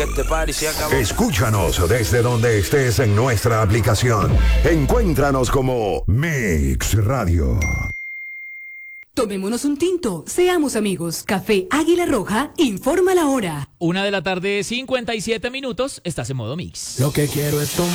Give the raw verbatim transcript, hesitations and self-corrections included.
Este party se acabó. Escúchanos desde donde estés en nuestra aplicación. Encuéntranos como Mix Radio. Tomémonos un tinto, seamos amigos. Café Águila Roja informa la hora. Una de la tarde, cincuenta y siete minutos, estás en modo Mix. Lo que quiero es tomar.